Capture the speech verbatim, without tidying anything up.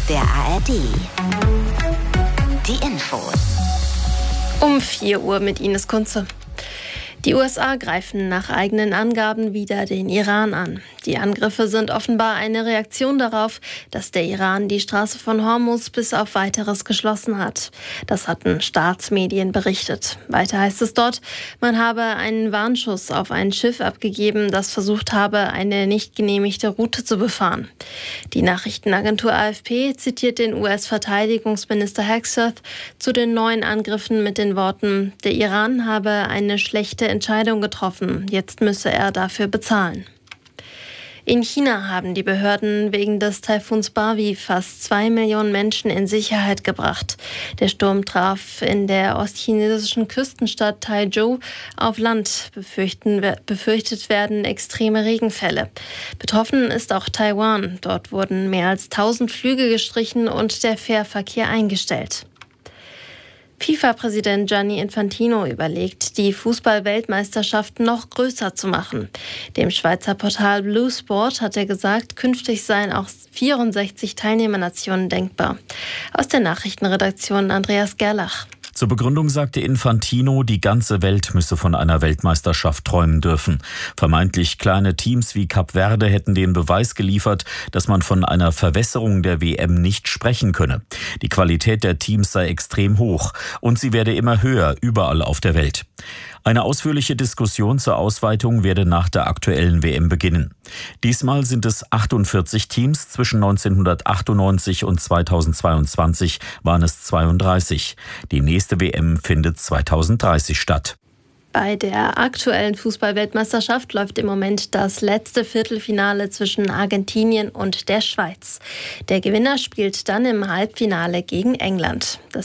Der A R D. Die Infos. Um vier Uhr mit Ines Kunze. Die U S A greifen nach eigenen Angaben wieder den Iran an. Die Angriffe sind offenbar eine Reaktion darauf, dass der Iran die Straße von Hormuz bis auf Weiteres geschlossen hat. Das hatten Staatsmedien berichtet. Weiter heißt es dort, man habe einen Warnschuss auf ein Schiff abgegeben, das versucht habe, eine nicht genehmigte Route zu befahren. Die Nachrichtenagentur A F P zitiert den U S-Verteidigungsminister Hegseth zu den neuen Angriffen mit den Worten: Der Iran habe eine schlechte Entscheidung getroffen, jetzt müsse er dafür bezahlen. In China haben die Behörden wegen des Taifuns Bavi fast zwei Millionen Menschen in Sicherheit gebracht. Der Sturm traf in der ostchinesischen Küstenstadt Taizhou auf Land. Befürchten, befürchtet werden extreme Regenfälle. Betroffen ist auch Taiwan. Dort wurden mehr als tausend Flüge gestrichen und der Fährverkehr eingestellt. FIFA-Präsident Gianni Infantino überlegt, die Fußball-Weltmeisterschaft noch größer zu machen. Dem Schweizer Portal Blue Sport hat er gesagt, künftig seien auch vierundsechzig Teilnehmernationen denkbar. Aus der Nachrichtenredaktion Andreas Gerlach. Zur Begründung sagte Infantino, die ganze Welt müsse von einer Weltmeisterschaft träumen dürfen. Vermeintlich kleine Teams wie Kap Verde hätten den Beweis geliefert, dass man von einer Verwässerung der W M nicht sprechen könne. Die Qualität der Teams sei extrem hoch und sie werde immer höher, überall auf der Welt. Eine ausführliche Diskussion zur Ausweitung werde nach der aktuellen W M beginnen. Diesmal sind es achtundvierzig Teams, zwischen neunzehnhundertachtundneunzig und zweitausendzweiundzwanzig waren es zweiunddreißig. Die nächste W M findet zweitausenddreißig statt. Bei der aktuellen Fußball-Weltmeisterschaft läuft im Moment das letzte Viertelfinale zwischen Argentinien und der Schweiz. Der Gewinner spielt dann im Halbfinale gegen England. Das